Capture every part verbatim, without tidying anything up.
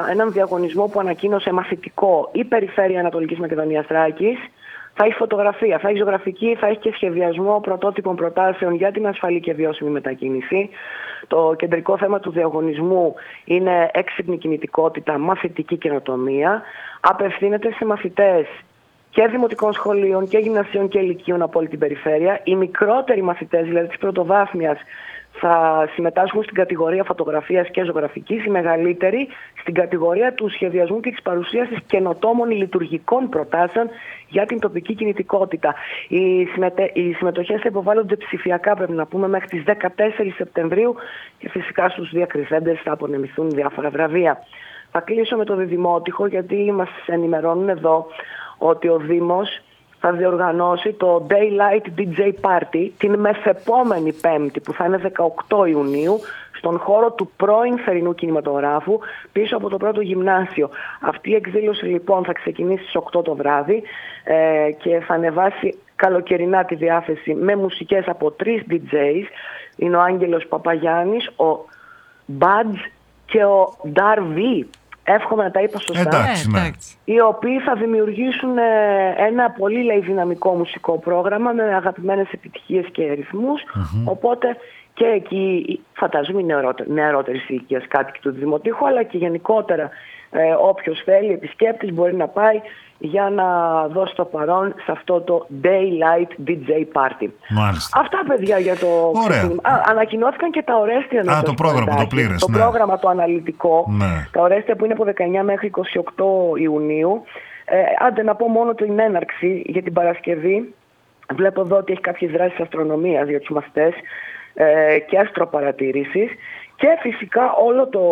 έναν διαγωνισμό που ανακοίνωσε μαθητικό η Περιφέρεια Ανατολικής Μακεδονίας Θράκης. Θα έχει φωτογραφία, θα έχει ζωγραφική, θα έχει και σχεδιασμό πρωτότυπων προτάσεων για την ασφαλή και βιώσιμη μετακίνηση. Το κεντρικό θέμα του διαγωνισμού είναι έξυπνη κινητικότητα, μαθητική καινοτομία. Απευθύνεται σε μαθητές και δημοτικών σχολείων και γυμνασίων και ηλικίων από όλη την περιφέρεια. Οι μικρότεροι μαθητές, δηλαδή της πρωτοβάθμιας, θα συμμετάσχουν στην κατηγορία φωτογραφίας και ζωγραφικής, οι μεγαλύτεροι στην κατηγορία του σχεδιασμού και της παρουσίασης καινοτόμων λειτουργικών προτάσεων για την τοπική κινητικότητα. Οι, συμμετέ... οι συμμετοχές θα υποβάλλονται ψηφιακά, πρέπει να πούμε, μέχρι τις δεκατέσσερις Σεπτεμβρίου και φυσικά στους διακριθέντες θα απονεμηθούν διάφορα βραβεία. Θα κλείσω με το Διδημότυχο, γιατί μας ενημερώνουν εδώ ότι ο Δήμος θα διοργανώσει το Daylight ντι τζέι Party την μεθεπόμενη Πέμπτη, που θα είναι δεκαοκτώ Ιουνίου, στον χώρο του πρώην Θερινού Κινηματογράφου, πίσω από το πρώτο γυμνάσιο. Αυτή η εκδήλωση λοιπόν θα ξεκινήσει στις οκτώ το βράδυ ε, και θα ανεβάσει καλοκαιρινά τη διάθεση με μουσικές από τρεις ντι τζέις. Είναι ο Άγγελος Παπαγιάννης, ο Μπάτζ και ο Νταρβί. Εύχομαι να τα είπα σωστά. Εντάξει, ναι. Οι οποίοι θα δημιουργήσουν ένα πολύ, λέει, δυναμικό μουσικό πρόγραμμα με αγαπημένες επιτυχίες και ρυθμούς. Mm-hmm. Οπότε και εκεί φαντάζομαι οι νεαρότερης ηλικίας κάτοικοι του Δημοτήχου, αλλά και γενικότερα ε, όποιος θέλει, επισκέπτης, μπορεί να πάει για να δώσει το παρόν σε αυτό το Daylight ντι τζέι Party. Μάλιστα. Αυτά, παιδιά, για το ξεκίνημα. Ανακοινώθηκαν και τα ορέστια. Α, το πρόγραμμα το πλήρες. Το ναι. πρόγραμμα το αναλυτικό. Ναι. Τα ορέστια που είναι από δεκαεννιά μέχρι είκοσι οκτώ Ιουνίου. Ε, άντε να πω μόνο την έναρξη για την Παρασκευή. Βλέπω εδώ ότι έχει κάποιες δράσεις αστρονομίας για τους μαθητές ε, και αστροπαρατήρησης. Και φυσικά όλο το,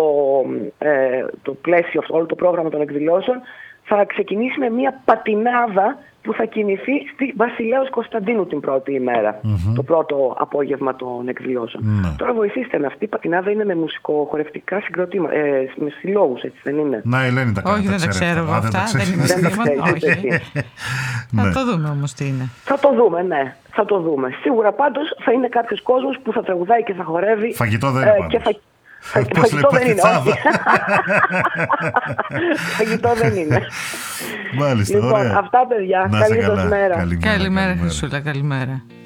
ε, το πλαίσιο, όλο το πρόγραμμα των εκδηλώσεων θα ξεκινήσει με μια πατινάδα που θα κινηθεί στη Βασιλέως Κωνσταντίνου την πρώτη ημέρα, mm-hmm. το πρώτο απόγευμα των εκδηλώσεων. Mm-hmm. Τώρα βοηθήστε με, αυτή η πατινάδα είναι με μουσικοχορευτικά συγκροτήματα, ε, με συλλόγους, έτσι δεν είναι? Να, η Ελένη τα κάνει. Όχι, δεν τα ξέρω εγώ αυτά, δεν είμαι σίγουρη. Θα το δούμε όμως τι είναι. Θα το δούμε, ναι. Θα το δούμε. Σίγουρα πάντως θα είναι κάποιος κόσμος που θα τραγουδάει και θα χορεύει. Φαγητό δεν είναι και θα... Φαγητό δεν είναι, όχι. Φαγητό δεν είναι. Μάλιστα, λοιπόν, ωραία. αυτά, παιδιά. Καλή σας μέρα. Καλημέρα, Χρυσούλα, καλημέρα.